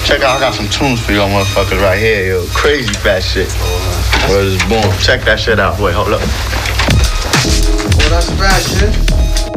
Check out, I got some tunes for y'all motherfuckers right here, yo. Crazy fat shit. Word is born. Check that shit out. Wait, hold up.